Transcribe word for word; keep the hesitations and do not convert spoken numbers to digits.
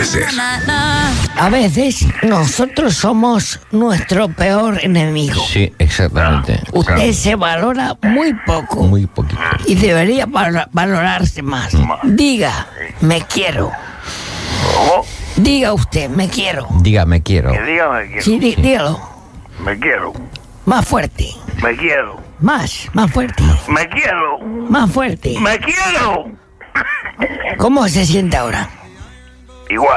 placer. A veces nosotros somos nuestro peor enemigo. Sí, exactamente. Usted Claro. se valora muy poco Muy poquito. y debería val- valorarse más. Diga, me quiero. ¿Cómo? Diga usted, me quiero. Dígame, quiero. Que dígame que Sí, dí- dígalo. me quiero, Más fuerte. me quiero, Más, más fuerte. me quiero, Más fuerte. me quiero. ¿Cómo se siente ahora? Igual.